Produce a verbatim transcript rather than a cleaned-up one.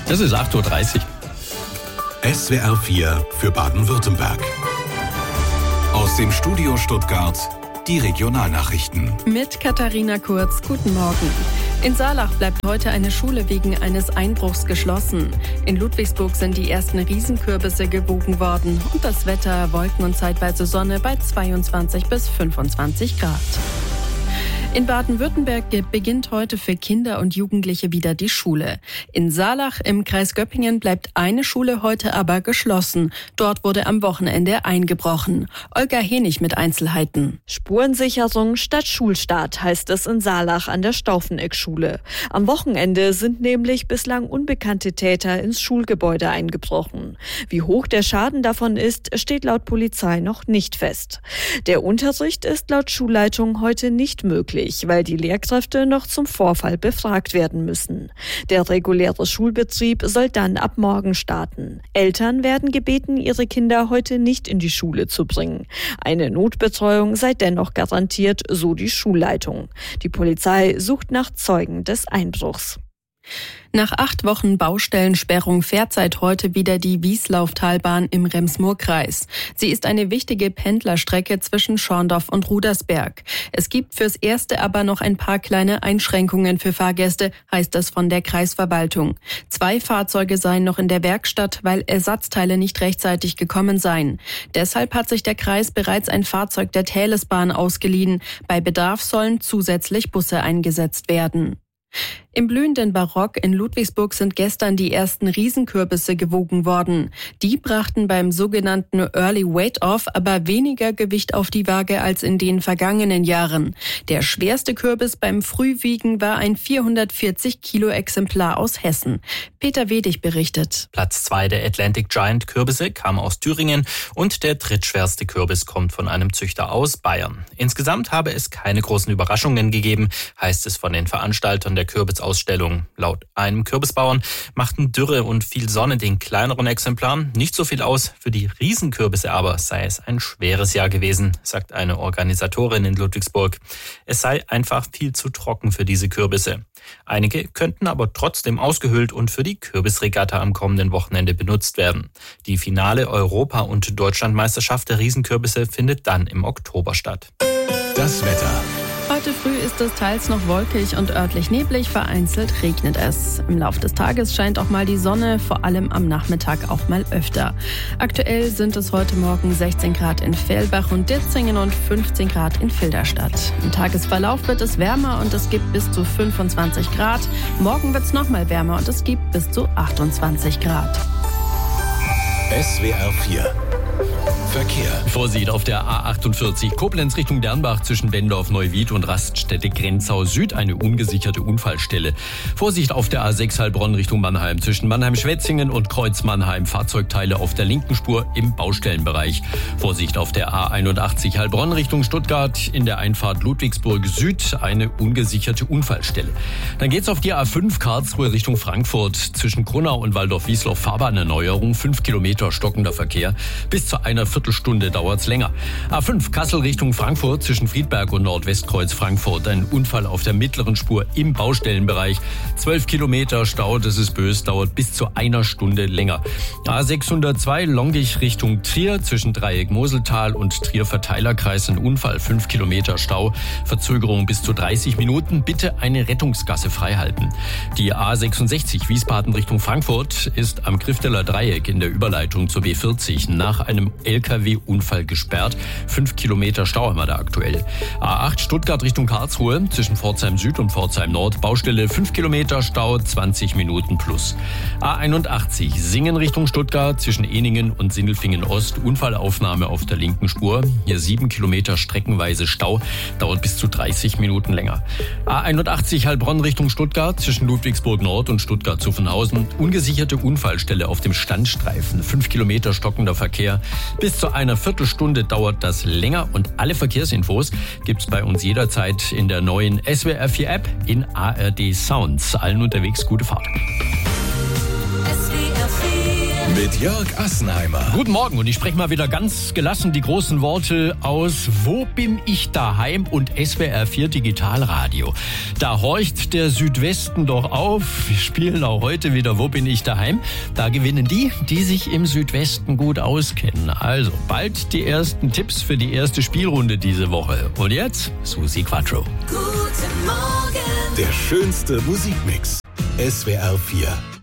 Es ist acht Uhr dreißig. S W R vier für Baden-Württemberg. Aus dem Studio Stuttgart die Regionalnachrichten. Mit Katharina Kurz, guten Morgen. In Saalach bleibt heute eine Schule wegen eines Einbruchs geschlossen. In Ludwigsburg sind die ersten Riesenkürbisse gewogen worden. Und das Wetter, Wolken und zeitweise Sonne bei zweiundzwanzig bis fünfundzwanzig Grad. In Baden-Württemberg beginnt heute für Kinder und Jugendliche wieder die Schule. In Saalach im Kreis Göppingen bleibt eine Schule heute aber geschlossen. Dort wurde am Wochenende eingebrochen. Olga Henig mit Einzelheiten. Spurensicherung statt Schulstart heißt es in Saalach an der Staufeneck-Schule. Am Wochenende sind nämlich bislang unbekannte Täter ins Schulgebäude eingebrochen. Wie hoch der Schaden davon ist, steht laut Polizei noch nicht fest. Der Unterricht ist laut Schulleitung heute nicht möglich, weil die Lehrkräfte noch zum Vorfall befragt werden müssen. Der reguläre Schulbetrieb soll dann ab morgen starten. Eltern werden gebeten, ihre Kinder heute nicht in die Schule zu bringen. Eine Notbetreuung sei dennoch garantiert, so die Schulleitung. Die Polizei sucht nach Zeugen des Einbruchs. Nach acht Wochen Baustellensperrung fährt seit heute wieder die Wieslauftalbahn im Rems-Murr-Kreis. Sie ist eine wichtige Pendlerstrecke zwischen Schorndorf und Rudersberg. Es gibt fürs Erste aber noch ein paar kleine Einschränkungen für Fahrgäste, heißt es von der Kreisverwaltung. Zwei Fahrzeuge seien noch in der Werkstatt, weil Ersatzteile nicht rechtzeitig gekommen seien. Deshalb hat sich der Kreis bereits ein Fahrzeug der Tälesbahn ausgeliehen. Bei Bedarf sollen zusätzlich Busse eingesetzt werden. Im blühenden Barock in Ludwigsburg sind gestern die ersten Riesenkürbisse gewogen worden. Die brachten beim sogenannten Early Weight-Off aber weniger Gewicht auf die Waage als in den vergangenen Jahren. Der schwerste Kürbis beim Frühwiegen war ein vierhundertvierzig Kilo Exemplar aus Hessen. Peter Wedig berichtet. Platz zwei der Atlantic Giant Kürbisse kam aus Thüringen und der drittschwerste Kürbis kommt von einem Züchter aus Bayern. Insgesamt habe es keine großen Überraschungen gegeben, heißt es von den Veranstaltern der Kürbisausstellung. Laut einem Kürbisbauern machten Dürre und viel Sonne den kleineren Exemplaren nicht so viel aus. Für die Riesenkürbisse aber sei es ein schweres Jahr gewesen, sagt eine Organisatorin in Ludwigsburg. Es sei einfach viel zu trocken für diese Kürbisse. Einige könnten aber trotzdem ausgehöhlt und für die Kürbisregatta am kommenden Wochenende benutzt werden. Die finale Europa- und Deutschlandmeisterschaft der Riesenkürbisse findet dann im Oktober statt. Das Wetter. Heute früh ist es teils noch wolkig und örtlich neblig, vereinzelt regnet es. Im Laufe des Tages scheint auch mal die Sonne, vor allem am Nachmittag auch mal öfter. Aktuell sind es heute Morgen sechzehn Grad in Fellbach und Ditzingen und fünfzehn Grad in Filderstadt. Im Tagesverlauf wird es wärmer und es gibt bis zu fünfundzwanzig Grad. Morgen wird es nochmal wärmer und es gibt bis zu achtundzwanzig Grad. S W R vier Verkehr. Vorsicht auf der A achtundvierzig Koblenz Richtung Dernbach zwischen Bendorf-Neuwied und Raststätte Grenzau Süd eine ungesicherte Unfallstelle. Vorsicht auf der A sechs Heilbronn Richtung Mannheim zwischen Mannheim-Schwetzingen und Kreuz Mannheim. Fahrzeugteile auf der linken Spur im Baustellenbereich. Vorsicht auf der A einundachtzig Heilbronn Richtung Stuttgart in der Einfahrt Ludwigsburg Süd eine ungesicherte Unfallstelle. Dann geht's auf die A fünf Karlsruhe Richtung Frankfurt zwischen Kronau und Waldorf-Wiesloch Fahrbahnerneuerung. Fünf Kilometer stockender Verkehr. Bis zu einer Viertelstunde dauert's länger. A fünf Kassel Richtung Frankfurt zwischen Friedberg und Nordwestkreuz Frankfurt. Ein Unfall auf der mittleren Spur im Baustellenbereich. Zwölf Kilometer Stau, das ist böse, dauert bis zu einer Stunde länger. A sechshundertzwei Longich Richtung Trier zwischen Dreieck Moseltal und Trier Verteilerkreis. Ein Unfall, fünf Kilometer Stau. Verzögerung bis zu dreißig Minuten. Bitte eine Rettungsgasse freihalten. Die A sechsundsechzig Wiesbaden Richtung Frankfurt ist am Grifteler Dreieck in der Überleitung zur B vierzig nach einem L K W-Unfall gesperrt. Fünf Kilometer Stau haben wir da aktuell. A acht Stuttgart Richtung Karlsruhe zwischen Pforzheim Süd und Pforzheim Nord. Baustelle fünf Kilometer Stau, zwanzig Minuten plus. A einundachtzig Singen Richtung Stuttgart zwischen Eningen und Sindelfingen Ost. Unfallaufnahme auf der linken Spur. Hier sieben Kilometer streckenweise Stau. Dauert bis zu dreißig Minuten länger. A einundachtzig Heilbronn Richtung Stuttgart zwischen Ludwigsburg Nord und Stuttgart-Zuffenhausen. Ungesicherte Unfallstelle auf dem Standstreifen. Fünf Kilometer stockender Verkehr. Bis zu einer Viertelstunde dauert das länger und alle Verkehrsinfos gibt's bei uns jederzeit in der neuen S W R vier App in A R D Sounds. Allen unterwegs gute Fahrt. Mit mit Jörg Assenheimer. Guten Morgen und ich spreche mal wieder ganz gelassen die großen Worte aus Wo bin ich daheim und S W R vier Digitalradio. Da horcht der Südwesten doch auf. Wir spielen auch heute wieder Wo bin ich daheim. Da gewinnen die, die sich im Südwesten gut auskennen. Also bald die ersten Tipps für die erste Spielrunde diese Woche. Und jetzt Susi Quattro. Guten Morgen. Der schönste Musikmix. S W R vier.